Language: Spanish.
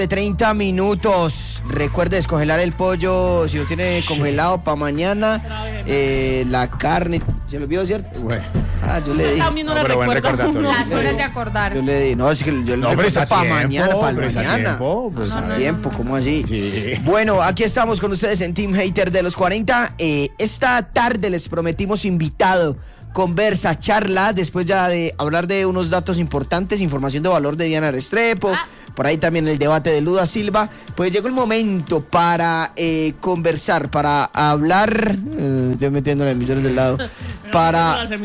De 30 minutos. Recuerde descongelar el pollo si lo tiene congelado para mañana. La carne. ¿Se me olvidó, cierto? Bueno. Yo le dije. No pero buen recordatorio. Las horas de acordar. Yo le dije, no, es que yo le recuerdo para mañana, para mañana. Tiempo, ¿cómo así? Sí. Bueno, aquí estamos con ustedes en Team Hater de los 40. Esta tarde les prometimos invitado, conversa, charla, después ya de hablar de unos datos importantes, información de valor de Diana Restrepo. Por ahí también el debate de Luda Silva. Pues llegó el momento para conversar, para hablar. Estoy metiendo la emisora del lado. Para